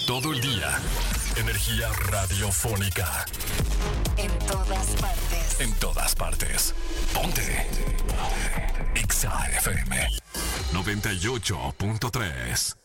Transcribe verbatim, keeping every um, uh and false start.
Todo el día. Energía radiofónica. En todas partes. En todas partes. Ponte. Ponte. Exa F M noventa y ocho punto tres.